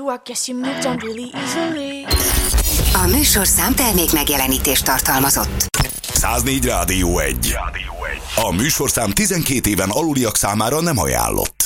I guess you moved on really easily. A műsorszám termék megjelenítést tartalmazott. 104 Rádió 1. A műsorszám 12 éven aluliak számára nem ajánlott.